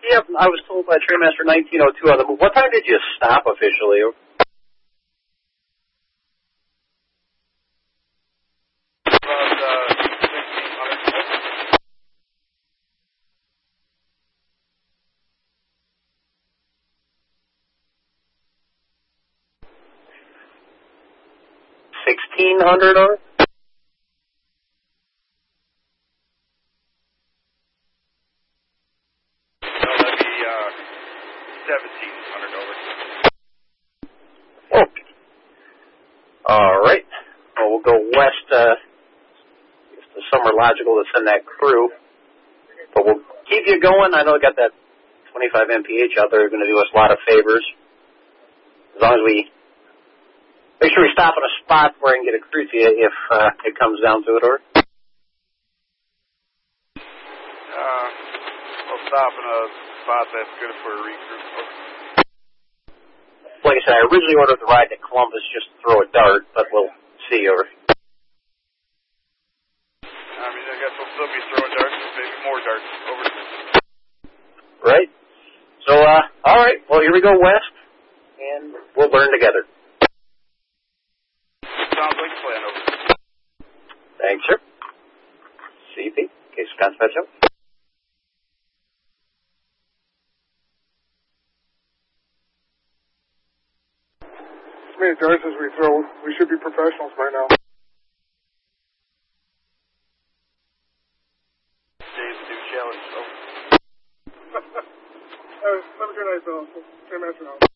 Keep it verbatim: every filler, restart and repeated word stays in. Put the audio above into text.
Yep, I was told by Trainmaster nineteen oh two on the move. What time did you stop officially? About uh, sixteen hundred. sixteen hundred or? No, that'd be uh, seventeen hundred over. Okay. All right. Well, we'll go west. Uh, it's the summer logical to send that crew. But we'll keep you going. I know we got that twenty-five M P H out there. They're going to do us a lot of favors. As long as we make sure we stop at a spot where I can get a crew to you if uh, it comes down to it. Or Uh, we'll stop in a spot that's good for a regroup. like I said, I originally ordered the ride to Columbus just to throw a dart, but we'll see. Or I mean, I guess we'll still be throwing darts, maybe more darts over. right. So, uh, all right. Well, here we go west, and we'll learn together. Sounds like a plan over. Thanks, sir. C P, Case of Confidential. As many darts as we throw, we should be professionals by now. Dave's new challenge. Over. uh, have a good night, Bill. Trainmaster out.